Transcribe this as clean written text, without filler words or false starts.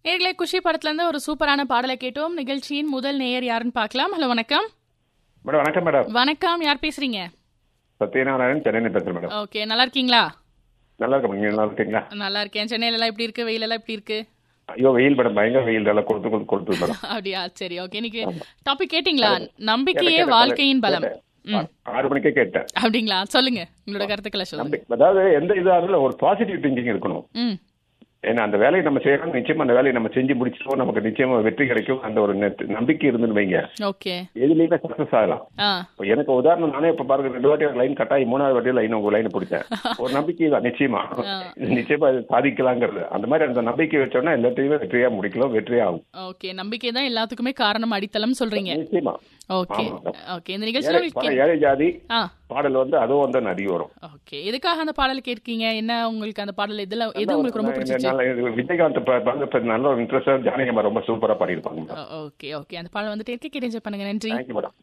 நேர்களே, குஷி படத்துல இருந்து ஒரு சூப்பரான பாடலை கேட்டோம். நிகழ்ச்சியின் முதல் நேயர் யாருன்னு பார்க்கலாம். ஹலோ, வணக்கம். மேடம் வணக்கம் மேடம். வணக்கம், யார் பேசுறீங்க? சத்யநாராயணன், சென்னை பேசுறேன் மேடம். ஓகே, நல்லா இருக்கீங்களா? நல்லா இருக்கேன். நீங்க நல்லா இருக்கீங்களா? நல்லா இருக்கேன். சென்னையில எல்லாம் எப்படி இருக்கு? வெயில் எல்லாம் எப்படி இருக்கு? ஐயோ, வெயில் மேடம், பயங்கர வெயில். எல்லாம் கொடுத்து மேடம். அப்படியா? சரி, ஓகே. இன்னைக்கு டாபிக் கேட்டீங்களா? நம்பிக்கையே வாழ்க்கையின் பலம். 6 மணிக்கே கேட்டேன். அப்படிங்களா? சொல்லுங்க, உங்களோட கருத்துக்களை சொல்லுங்க. அதாவது எந்த இதா இருந்தாலும் ஒரு பாசிட்டிவ் திங்கிங் இருக்கணும். ஏன்னா அந்த வேலையை நம்ம செய்யணும், நிச்சயமா அந்த வேலையை நம்ம செஞ்சு முடிச்சிட்டோம், நமக்கு நிச்சயமா வெற்றி கிடைக்கும், அந்த ஒரு நம்பிக்கை இருந்துன்னு வைங்க. ஓகே, எதுலயுமே சக்சஸ் ஆகலாம். இப்போ எனக்கு உதாரணம், நானே இப்ப பாருங்க, 2 வாட்டி லைன் கட்டாயி 3வது வாட்டி லைன் உங்க லைன் பிடிச்சேன். ஒரு நம்பிக்கை தான், நிச்சயமா சாதிக்கலாங்கிறது. அந்த மாதிரி அந்த நம்பிக்கை வச்சோம்னா எல்லாத்தையுமே வெற்றியா முடிக்கலாம், வெற்றியா ஆகும். ஓகே, நம்பிக்கை தான் எல்லாத்துக்குமே காரணம், அடித்தளம் சொல்றீங்க. நிச்சயமா. Okay okay. இந்த நிகழ்ச்சியில ஏழை ஜாதி பாடல் அதுவும் வந்து நதி வரும். ஓகே, எதுக்காக அந்த பாடல் கேட்கீங்க? என்ன உங்களுக்கு அந்த பாடல் எது உங்களுக்கு ரொம்ப பிடிச்சிச்சு? விஜயகாந்த் நல்ல ஒரு இன்ட்ரெஸ்டா, ஜானகி ரொம்ப சூப்பரா பாடியிருப்பாங்க. ஓகே ஓகே, அந்த பாடல் வந்துட்டு கேட்டு என்ஜாய் பண்ணுங்க. நன்றி. Thank you madam.